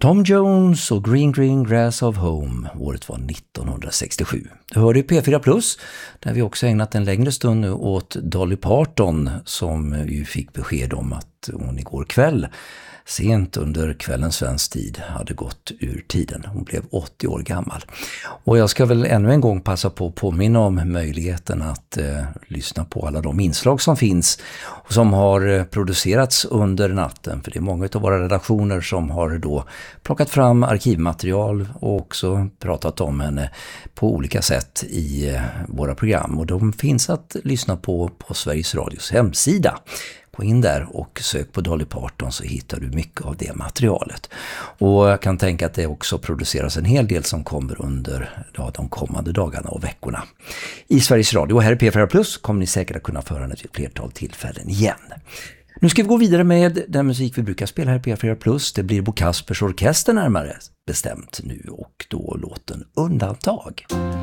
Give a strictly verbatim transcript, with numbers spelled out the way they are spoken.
Tom Jones och Green Green Grass of Home. Året var nittonhundrasextiosju. Du hör i P fyra Plus, där vi också ägnat en längre stund nu åt Dolly Parton, som ju fick besked om att hon igår kväll, sent under kvällens svensk tid, hade gått ur tiden. Hon blev åttio år gammal. Och jag ska väl ännu en gång passa på att påminna om möjligheten att eh, lyssna på alla de inslag som finns och som har eh, producerats under natten. För det är många av våra redaktioner som har då plockat fram arkivmaterial och också pratat om henne på olika sätt i eh, våra program. Och de finns att lyssna på på Sveriges Radios hemsida. Gå in där och sök på Dolly Parton, så hittar du mycket av det materialet. Och jag kan tänka att det också produceras en hel del som kommer under ja, de kommande dagarna och veckorna i Sveriges Radio. Och här i P fyra Plus kommer ni säkert att kunna föra henne till ett flertal tillfällen igen. Nu ska vi gå vidare med den musik vi brukar spela här i P fyra Plus. Det blir Bo Kaspers Orkester närmare bestämt nu, och då låten Undantag.